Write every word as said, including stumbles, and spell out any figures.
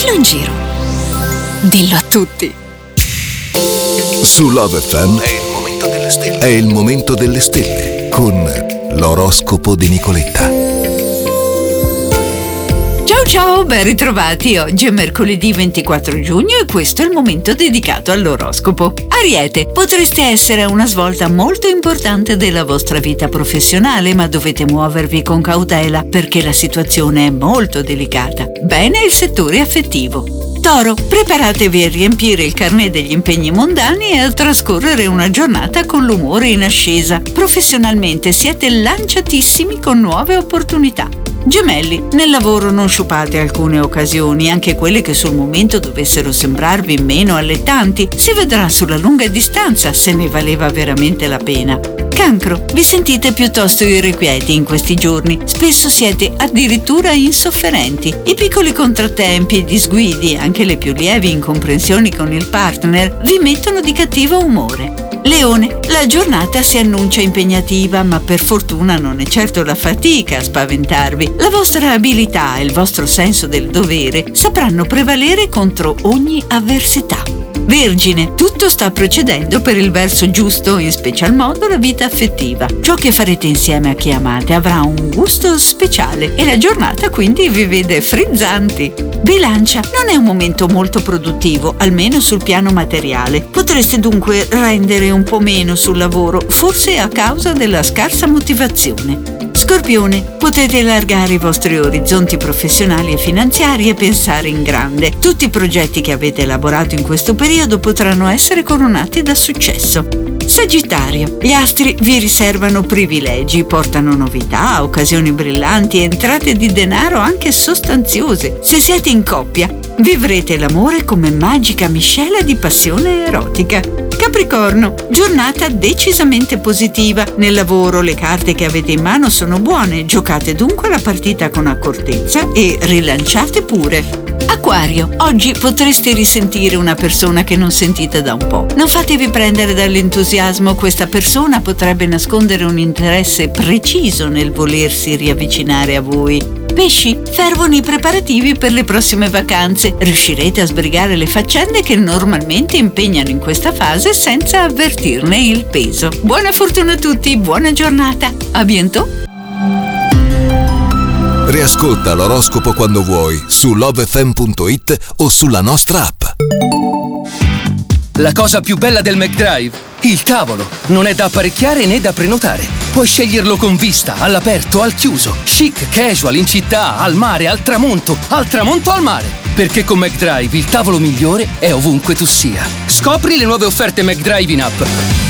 Dillo in giro. Dillo a tutti. Su Love F M è il momento delle stelle. È il momento delle stelle con l'oroscopo di Nicoletta. Ciao ciao, ben ritrovati. Oggi è mercoledì ventiquattro giugno e questo è il momento dedicato all'oroscopo. Ariete, potreste essere a una svolta molto importante della vostra vita professionale, ma dovete muovervi con cautela perché la situazione è molto delicata. Bene il settore affettivo. Toro, preparatevi a riempire il carnet degli impegni mondani e a trascorrere una giornata con l'umore in ascesa. Professionalmente siete lanciatissimi con nuove opportunità. Gemelli, nel lavoro non sciupate alcune occasioni, anche quelle che sul momento dovessero sembrarvi meno allettanti. Si vedrà sulla lunga distanza se ne valeva veramente la pena. Cancro, vi sentite piuttosto irrequieti in questi giorni, spesso siete addirittura insofferenti. I piccoli contrattempi e disguidi, anche le più lievi incomprensioni con il partner, vi mettono di cattivo umore. Leone, la giornata si annuncia impegnativa, ma per fortuna non è certo la fatica a spaventarvi. La vostra abilità e il vostro senso del dovere sapranno prevalere contro ogni avversità. Vergine, tutto sta procedendo per il verso giusto, in special modo la vita affettiva. Ciò che farete insieme a chi amate avrà un gusto speciale e la giornata quindi vi vede frizzanti. Bilancia, non è un momento molto produttivo, almeno sul piano materiale. Potreste dunque rendere un po' meno sul lavoro, forse a causa della scarsa motivazione. Scorpione, potete allargare i vostri orizzonti professionali e finanziari e pensare in grande. Tutti i progetti che avete elaborato in questo periodo potranno essere coronati da successo. Sagittario, gli astri vi riservano privilegi, portano novità, occasioni brillanti e entrate di denaro anche sostanziose. Se siete in coppia, vivrete l'amore come magica miscela di passione erotica. Capricorno, giornata decisamente positiva. Nel lavoro le carte che avete in mano sono buone, giocate dunque la partita con accortezza e rilanciate pure. Acquario, oggi potreste risentire una persona che non sentite da un po'. Non fatevi prendere dall'entusiasmo, questa persona potrebbe nascondere un interesse preciso nel volersi riavvicinare a voi. Pesci, fervono i preparativi per le prossime vacanze. Riuscirete a sbrigare le faccende che normalmente impegnano in questa fase senza avvertirne il peso. Buona fortuna a tutti, buona giornata. A bientôt. Riascolta l'oroscopo quando vuoi su love f m punto it o sulla nostra app. La cosa più bella del McDrive? Il tavolo. Non è da apparecchiare né da prenotare. Puoi sceglierlo con vista, all'aperto, al chiuso, chic, casual, in città, al mare, al tramonto, al tramonto al mare. Perché con McDrive il tavolo migliore è ovunque tu sia. Scopri le nuove offerte McDrive in app.